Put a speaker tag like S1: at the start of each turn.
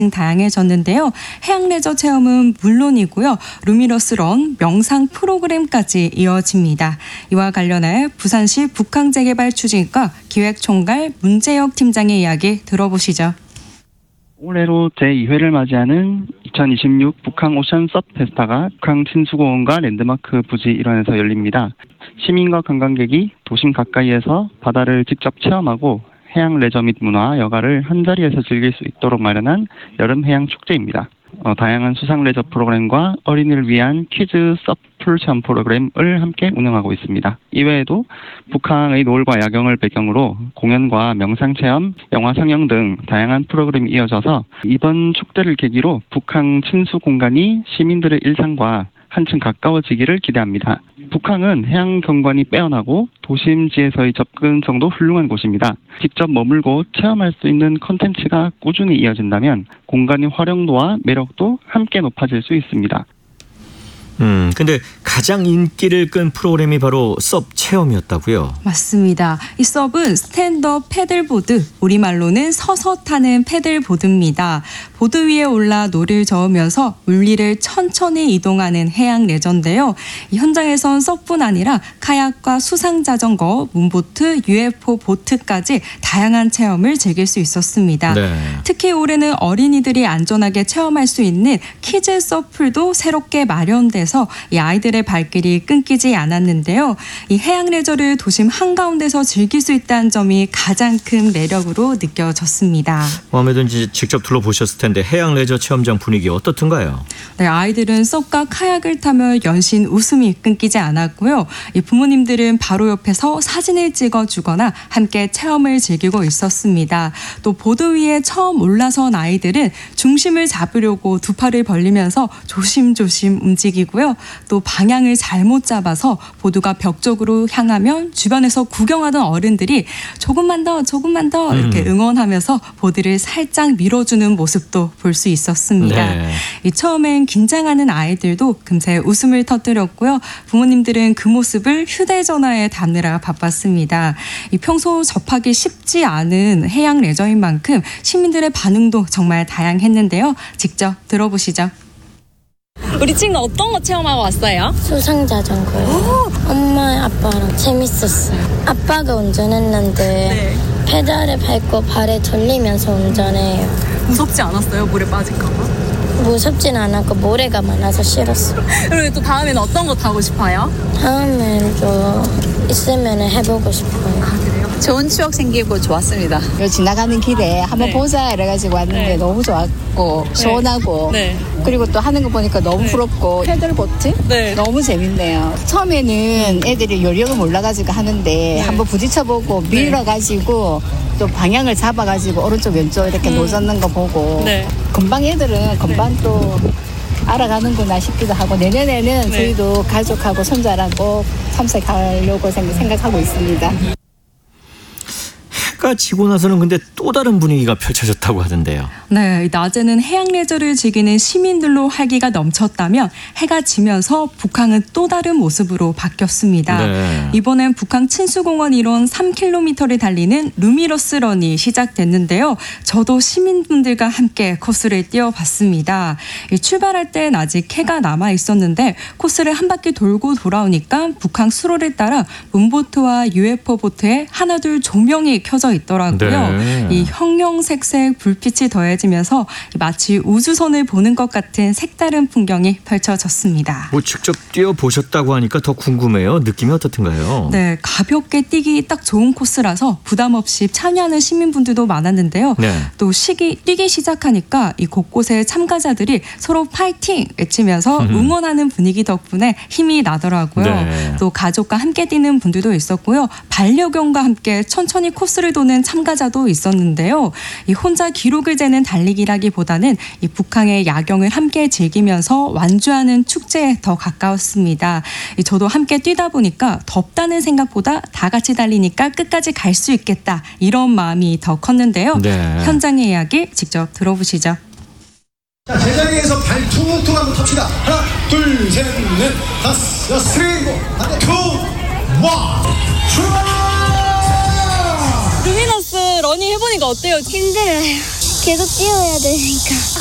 S1: 다양해졌는데요. 해양 레저 체험은 물론이고요. 루미너스 런, 명상 프로그램까지 이어집니다. 이와 관련해 부산시 북항재개발 추진과 기획총괄 문재혁 팀장의 이야기 들어보시죠.
S2: 올해로 제2회를 맞이하는 2026 북항 오션 서프 페스타가 북항 친수공원과 랜드마크 부지 일원에서 열립니다. 시민과 관광객이 도심 가까이에서 바다를 직접 체험하고 해양 레저 및 문화, 여가를 한자리에서 즐길 수 있도록 마련한 여름 해양 축제입니다. 다양한 수상 레저 프로그램과 어린이를 위한 퀴즈 서플 체험 프로그램을 함께 운영하고 있습니다. 이외에도 북한의 노을과 야경을 배경으로 공연과 명상 체험, 영화 상영 등 다양한 프로그램이 이어져서 이번 축제를 계기로 북한 친수 공간이 시민들의 일상과 한층 가까워지기를 기대합니다. 북항은 해양 경관이 빼어나고 도심지에서의 접근성도 훌륭한 곳입니다. 직접 머물고 체험할 수 있는 콘텐츠가 꾸준히 이어진다면 공간의 활용도와 매력도 함께 높아질 수 있습니다.
S3: 근데 가장 인기를 끈 프로그램이 바로 섭 체험이었다고요?
S1: 맞습니다. 이 섭은 스탠드업 패들보드, 우리말로는 서서 타는 패들보드입니다. 보드 위에 올라 노를 저으면서 물리를 천천히 이동하는 해양 레저인데요. 이 현장에선 섭뿐 아니라 카약과 수상 자전거, 문보트, UFO 보트까지 다양한 체험을 즐길 수 있었습니다.
S3: 네.
S1: 특히 올해는 어린이들이 안전하게 체험할 수 있는 키즈 서플도 새롭게 마련돼서 이 아이들의 발길이 끊기지 않았는데요. 이 해양 레저를 도심 한가운데서 즐길 수 있다는 점이 가장 큰 매력으로 느껴졌습니다.
S3: 아무래도 직접 둘러보셨을 텐데 해양 레저 체험장 분위기 어떻던가요?
S1: 네, 아이들은 섭과 카약을 타며 연신 웃음이 끊기지 않았고요. 이 부모님들은 바로 옆에서 사진을 찍어주거나 함께 체험을 즐기고 있었습니다. 또 보드 위에 처음 올라선 아이들은 중심을 잡으려고 두 팔을 벌리면서 조심조심 움직이고요. 또 방향을 잘못 잡아서 보드가 벽 쪽으로 향하면 주변에서 구경하던 어른들이 조금만 더 이렇게 응원하면서 보드를 살짝 밀어주는 모습도 볼 수 있었습니다.
S3: 네.
S1: 이 처음엔 긴장하는 아이들도 금세 웃음을 터뜨렸고요. 부모님들은 그 모습을 휴대전화에 담느라 바빴습니다. 이 평소 접하기 쉽지 않은 해양 레저인 만큼 시민들의 반응도 정말 다양했는데요. 직접 들어보시죠. 우리 친구 어떤 거 체험하고 왔어요?
S4: 수상 자전거요. 엄마 아빠랑 재밌었어요. 아빠가 운전했는데
S1: 네.
S4: 페달을 밟고 발에 돌리면서 운전해요.
S1: 무섭지 않았어요? 물에 빠질까 봐?
S4: 무섭진 않았고 모래가 많아서 싫었어요.
S1: 그리고 또 다음에는 어떤 거 타고 싶어요?
S4: 다음에도 있으면 해보고 싶어요.
S1: 그래요?
S5: 좋은 추억 생기고 좋았습니다. 지나가는 길에 한번
S1: 네.
S5: 보자 이래가지고 왔는데
S1: 네.
S5: 너무 좋았고 시원하고
S1: 네.
S5: 그리고 또 하는 거 보니까 너무 부럽고 패들보트
S1: 네.
S5: 너무 재밌네요. 처음에는 애들이 요령을 몰라가지고 하는데 한번 부딪혀보고 밀어가지고 또 방향을 잡아가지고 오른쪽 왼쪽 이렇게 노젓는 거 보고
S1: 네.
S5: 금방 애들은 금방 또 알아가는구나 싶기도 하고 내년에는 저희도 가족하고 손자랑 참석하려고 생각하고 있습니다.
S3: 해가 지고 나서는 근데 또 다른 분위기가 펼쳐졌다고 하던데요.
S1: 네, 낮에는 해양 레저를 즐기는 시민들로 활기가 넘쳤다면 해가 지면서 북항은 또 다른 모습으로 바뀌었습니다.
S3: 네.
S1: 이번엔 북항 친수공원 일원 3km를 달리는 루미너스 런이 시작됐는데요. 저도 시민분들과 함께 코스를 뛰어봤습니다. 출발할 땐 아직 해가 남아 있었는데 코스를 한 바퀴 돌고 돌아오니까 북항 수로를 따라 문보트와 UFO 보트에 하나둘 조명이 켜져 있더라고요.
S3: 네.
S1: 이 형형색색 불빛이 더해지면서 마치 우주선을 보는 것 같은 색다른 풍경이 펼쳐졌습니다.
S3: 직접 뛰어보셨다고 하니까 더 궁금해요. 느낌이 어떻던가요?
S1: 네, 가볍게 뛰기 딱 좋은 코스라서 부담 없이 참여하는 시민분들도 많았는데요.
S3: 네.
S1: 또 뛰기 시작하니까 이 곳곳에 참가자들이 서로 파이팅 외치면서 응원하는 분위기 덕분에 힘이 나더라고요.
S3: 네.
S1: 또 가족과 함께 뛰는 분들도 있었고요. 반려견과 함께 천천히 코스를 도는 참가자도 있었는데요. 이 혼자 기록을 재는 달리기라기보다는 이 북한의 야경을 함께 즐기면서 완주하는 축제에 더 가까웠습니다. 저도 함께 뛰다 보니까 덥다는 생각보다 다 같이 달리니까 끝까지 갈 수 있겠다 이런 마음이 더 컸는데요.
S3: 네.
S1: 현장의 이야기 직접 들어보시죠.
S6: 자, 제자리에서 발 툭툭 한번 탑시다. 하나, 둘, 셋, 넷, 다섯, 여섯, 일곱, 하나, 투, 원, 출발!
S1: 루미너스 러닝 해보니까 어때요?
S4: 힘들어요. 계속 뛰어야 되니까.